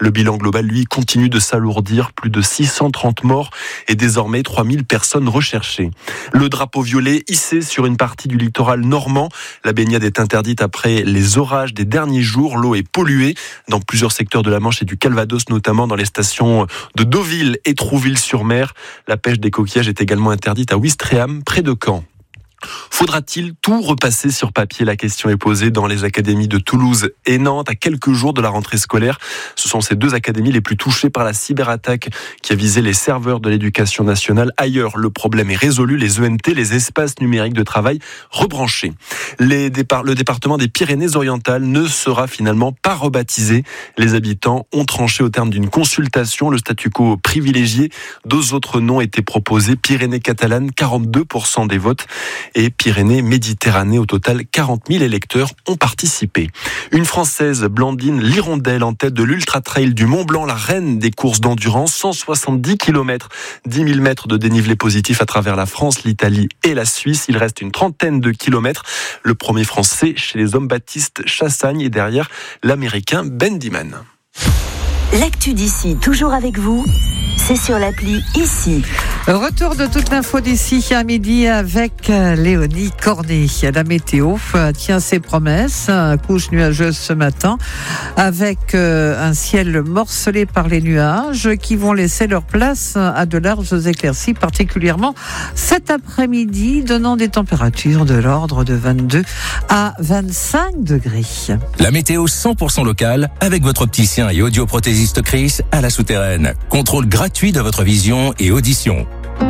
Le bilan global, lui, continue de s'alourdir. Plus de 630 morts et désormais 3000 personnes recherchées. Le drapeau violet hissé sur une partie du littoral normand. La baignade est interdite après les orages des derniers jours. L'eau est polluée dans plusieurs secteurs de la Manche et du Calvados, notamment dans les stations de Deauville et Trouville-sur-Mer. La pêche des coquillages est également interdite à Ouistreham, près de Caen. Faudra-t-il tout repasser sur papier ? La question est posée dans les académies de Toulouse et Nantes à quelques jours de la rentrée scolaire. Ce sont ces deux académies les plus touchées par la cyberattaque qui a visé les serveurs de l'éducation nationale. Ailleurs, le problème est résolu. Les ENT, les espaces numériques de travail, rebranchés. Le département des Pyrénées-Orientales ne sera finalement pas rebaptisé. Les habitants ont tranché au terme d'une consultation. Le statu quo privilégié. 2 autres noms étaient proposés. Pyrénées catalanes, 42% des votes. Et Pyrénées-Méditerranée. Au total, 40 000 électeurs ont participé. Une Française, Blandine Lirondelle, en tête de l'Ultra Trail du Mont Blanc, la reine des courses d'endurance, 170 km, 10 000 mètres de dénivelé positif à travers la France, l'Italie et la Suisse. Il reste une trentaine de kilomètres. Le premier Français chez les hommes, Baptiste Chassagne, et derrière l'Américain Ben Diman. L'actu d'ici, toujours avec vous, c'est sur l'appli Ici. Retour de toute l'info d'ici à midi avec Léonie Cornet. La météo tient ses promesses. Couche nuageuse ce matin avec un ciel morcelé par les nuages qui vont laisser leur place à de larges éclaircies, particulièrement cet après-midi, donnant des températures de l'ordre de 22 à 25 degrés. La météo 100% locale avec votre opticien et audioprothésiste Chris à la Souterraine. Contrôle gratuit de votre vision et audition.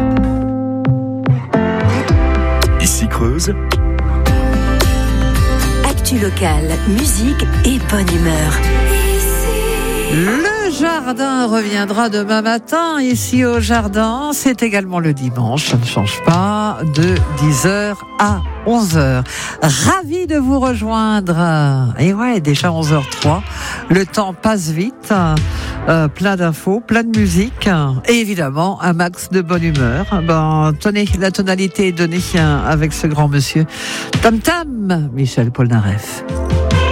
Ici Creuse. Actu locale, musique et bonne humeur. Le jardin reviendra demain matin ici au jardin. C'est également le dimanche, ça ne change pas, de 10h à 11h. Ravi de vous rejoindre. Et ouais, déjà 11h03. Le temps passe vite. Plein d'infos, plein de musique et évidemment un max de bonne humeur. Tenez, la tonalité est donnée avec ce grand monsieur. Tam Tam, Michel Polnareff.